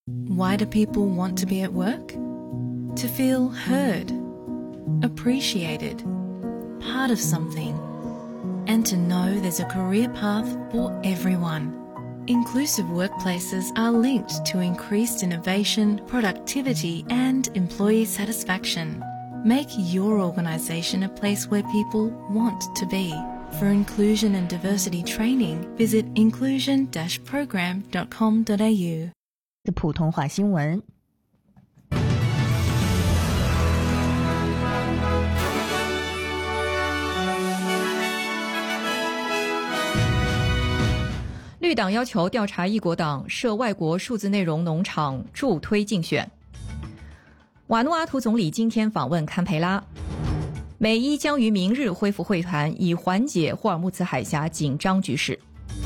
Why do people want to be at work? To feel heard, appreciated, part of something, and to know there's a career path for everyone. Inclusive workplaces are linked to increased innovation, productivity, and employee satisfaction. Make your organisation a place where people want to be. For inclusion and diversity training, visit inclusion-program.com.au. 普通话新闻。 绿党要求调查异国党涉外国数字内容农场助推竞选。瓦努阿图总理今天访问堪培拉，美伊将于明日恢复会谈，以缓解霍尔木兹海峡紧张局势。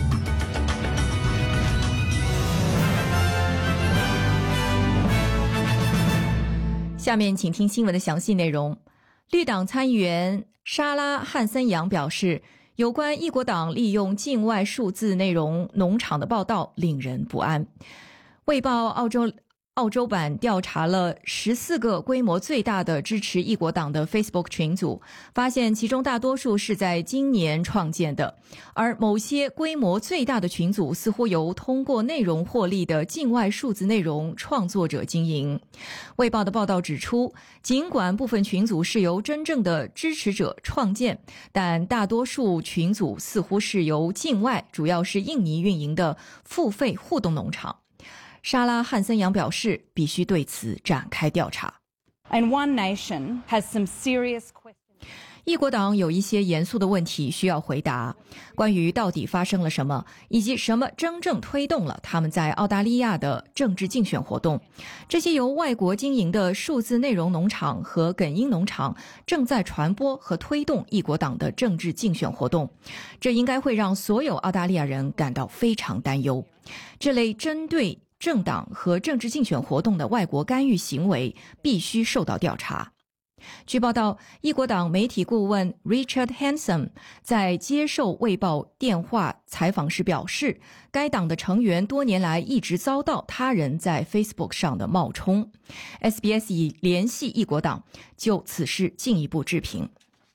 下面请听新闻的详细内容。绿党参议员莎拉·汉森扬表示，有关异国党利用境外数字内容农场的报道令人不安。卫报澳洲版调查了14个规模最大的支持异国党的 Facebook 群组，发现其中大多数是在今年创建的，而某些规模最大的群组似乎由通过内容获利的境外数字内容创作者经营。卫报的报道指出，尽管部分群组是由真正的支持者创建，但大多数群组似乎是由境外，主要是印尼运营的付费互动农场。莎拉·汉森扬表示，必须对此展开调查。 And one nation has some serious questions. 异国党有一些严肃的问题需要回答，关于到底发生了什么，以及什么真正推动了他们在澳大利亚的政治竞选活动。这些由外国经营的数字内容农场和梗音农场正在传播和推动异国党的政治竞选活动，这应该会让所有澳大利亚人感到非常担忧。这类针对政党和政治竞选活动的外国干预行为必须受到调查。据报道，异国党媒体顾问 Richard Hanson 在接受卫报电话采访时表示，该党的成员多年来一直遭到他人在 Facebook 上的冒充。SBS 已联系异国党就此事进一步置评。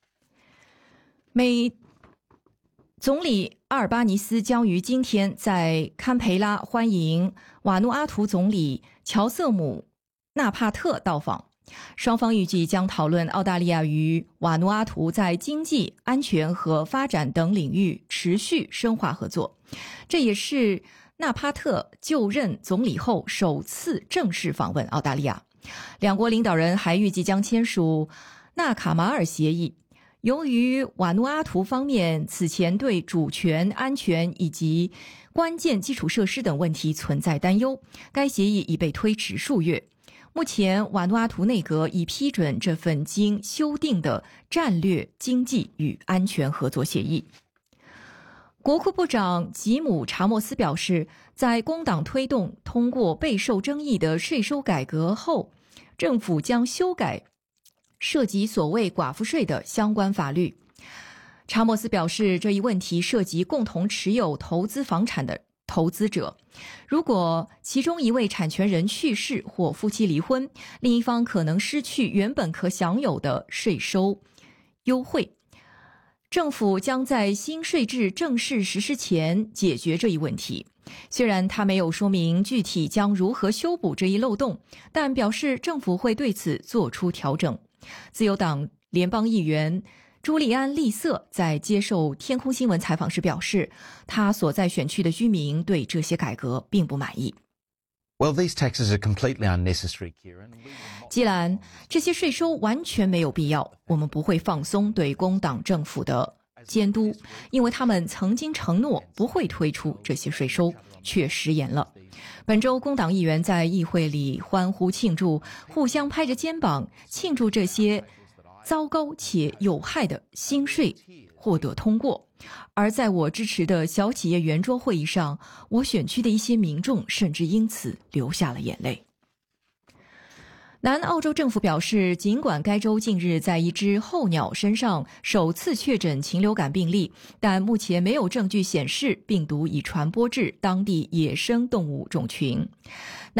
美总理阿尔巴尼斯将于今天在堪培拉欢迎瓦努阿图总理乔瑟姆纳帕特到访，双方预计将讨论澳大利亚与瓦努阿图在经济、安全和发展等领域持续深化合作。这也是纳帕特就任总理后首次正式访问澳大利亚。两国领导人还预计将签署纳卡马尔协议。由于瓦努阿图方面此前对主权、安全以及关键基础设施等问题存在担忧，该协议已被推迟数月。目前瓦努阿图内阁已批准这份经修订的战略经济与安全合作协议。国库部长吉姆·查莫斯表示，在工党推动通过备受争议的税收改革后，政府将修改涉及所谓寡妇税的相关法律。查莫斯表示，这一问题涉及共同持有投资房产的投资者，如果其中一位产权人去世或夫妻离婚，另一方可能失去原本可享有的税收优惠。政府将在新税制正式实施前解决这一问题。虽然他没有说明具体将如何修补这一漏洞，但表示政府会对此做出调整。自由党联邦议员朱利安·利瑟在接受天空新闻采访时表示，他所在选区的居民对这些改革并不满意。 Well, these taxes are completely unnecessary, Kieran. 基兰，这些税收完全没有必要，我们不会放松对工党政府的监督，因为他们曾经承诺不会推出这些税收，却食言了。本周工党议员在议会里欢呼庆祝，互相拍着肩膀庆祝这些糟糕且有害的新税获得通过。而在我支持的小企业圆桌会议上，我选区的一些民众甚至因此流下了眼泪。南澳洲政府表示，尽管该州近日在一只候鸟身上首次确诊禽流感病例，但目前没有证据显示病毒已传播至当地野生动物种群。